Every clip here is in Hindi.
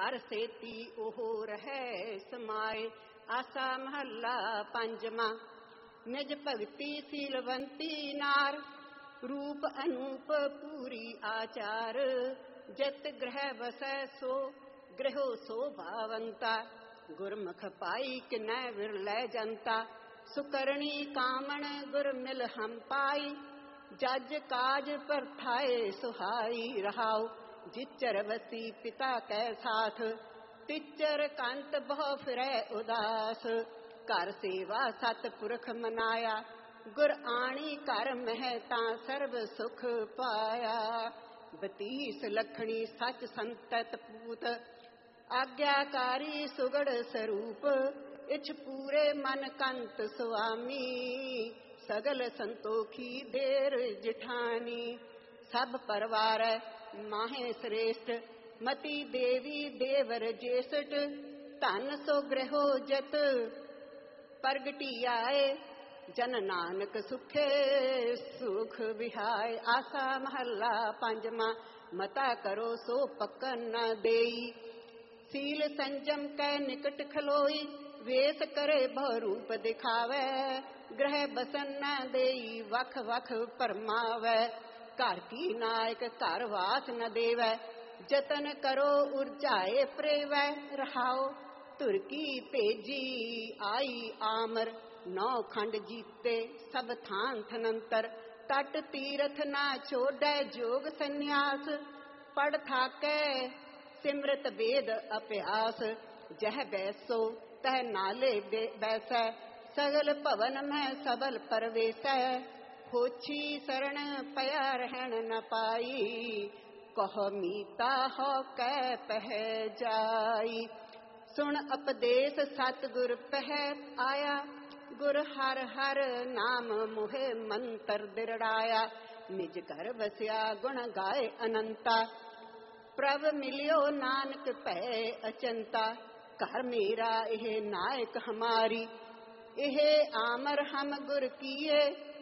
घर सेती ओह रहे समाए। आसा महला पंजवा। निज भगति सीलवंती नार, रूप अनूप पूरी आचार। जत ग्रह वसै सो ग्रहो शोभावंता, गुरमुख पाई किनै विरलै जनता। सुकरणी कामण गुर मिल हम पाई, जज काज परथाए सुहाई रहाओ। जिचर वसी पिता कै साथ, तिचर कंत बहु फिरै उदास। घर सेवा सतपुरख मनाया, गुर आणी घर मह तां सर्व सुख पाया। बतीस लखणी सच संतत पूत, आज्ञाकारी सुगढ़ स्वरूप। इछ पूरे मन कंत स्वामी, सगल संतोखी देर जिठानी। सब परवार माहे श्रेष्ठ, मति देवी देवर ज्येष्ठ। धन सो ग्रहो जत प्रगटी आए, जन नानक सुखे सुख विहाय। आसा महला पंजवा। मता करो सो पक्कन न देई, सील संजम कै निकट खलोई। वेश करे बहु रूप दिखावे, ग्रह बसन न देई वख वख परमावे। घर की नायक घर वास न देवै, जतन करो उर्जाए प्रेवै रहाओ। तुर की तेजी आई आमर, नौ खंड जीते सब थान थनंतर। तट तीरथ ना छोड़ै जोग संन्यास, पढ़ थाकै सिमरत वेद अभ्यास। जह बैसो तह नाले बैसै, सगल भवन में सबल परवेसै। होछी शरण पया रहन न पाई, कहो मीता हो कै पह जाई। सुन उपदेश सतगुर पह आया, गुर हर हर नाम मोहे मंत्र दिरड़ाया। निज घर बसिया गुण गाए अनंता, प्रभ मिलियो नानक पै अचंता। घर मेरा एह नायक हमारी, एह आमर हम गुर किए।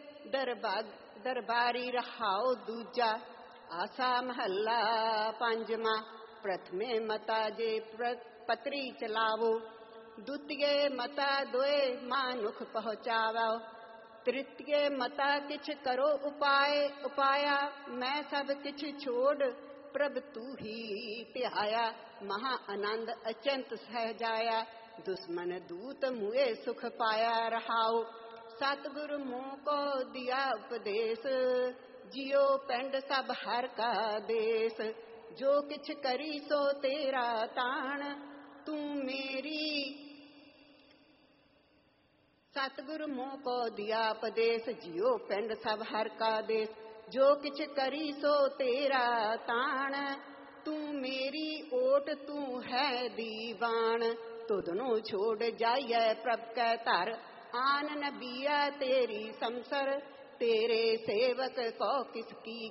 दरबारी रहाओ दूजा। आसा महला पंजवा। प्रथमे मता जे पत्री चलावो, द्वितीय मता दोए मानुख पहुँचावो। तृतीय मता किछ करो उपाय, उपाया मैं सब किछ छोड़ प्रभ तू ही ध्याया। महा आनंद अचंत सह जाया, दुश्मन दूत मुए सुख पाया रहाओ। सतगुरु मुँह को दिया उपदेश, जियो पिंड सब हर का देश। जो किछ करी सो तेरा ताण, तू मेरी। सतगुरु मुँह को दिया उपदेश, जियो पिंड सब हर का देश। जो किछ करी सो तेरा ताण, तू मेरी ओट तू है दीवान। तुधनु छोड़ जाइए प्रभ कै धर, आन नबिया तेरी समसर। तेरे सेवक को किसकी